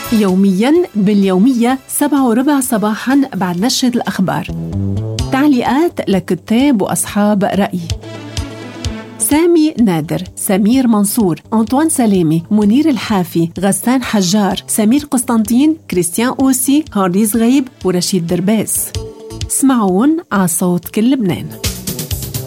يومياً باليومية 7:15 صباحاً بعد نشرة الأخبار. تعليقات لكتاب وأصحاب رأي: سامي نادر، سمير منصور، أنطوان سلامي، منير الحافي، غسان حجار، سمير قسطنطين، كريستيان أوسي، هارديز غيب ورشيد درباس. اسمعون على صوت كل لبنان.